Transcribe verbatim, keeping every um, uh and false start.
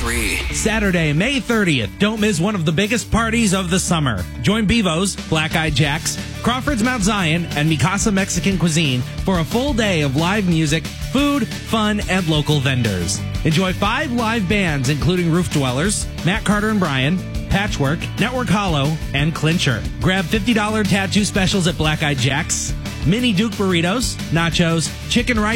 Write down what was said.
three. Saturday, May thirtieth. Don't miss one of the biggest parties of the summer. Join Bevo's, Black Eyed Jacks, Crawford's Mount Zion, and Mikasa Mexican Cuisine for a full day of live music, food, fun, and local vendors. Enjoy five live bands, including Roof Dwellers, Matt Carter and Brian, Patchwork, Network Hollow, and Clincher. Grab fifty dollars tattoo specials at Black Eyed Jacks, Mini Duke burritos, nachos, chicken rice,